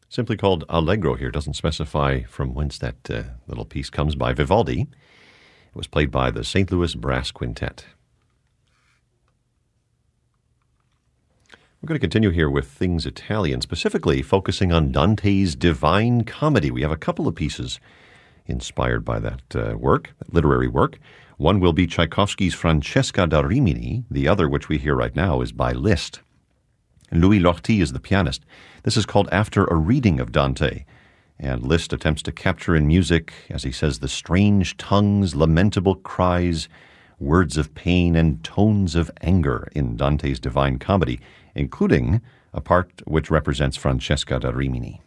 Simply called Allegro here. Doesn't specify from whence that little piece comes by Vivaldi. It was played by the St. Louis Brass Quintet. We're going to continue here with Things Italian, specifically focusing on Dante's Divine Comedy. We have a couple of pieces inspired by that work, that literary work. One will be Tchaikovsky's Francesca da Rimini. The other, which we hear right now, is by Liszt. Louis Lortie is the pianist. This is called After a Reading of Dante, and Liszt attempts to capture in music, as he says, the strange tongues, lamentable cries, words of pain, and tones of anger in Dante's Divine Comedy, including a part which represents Francesca da Rimini.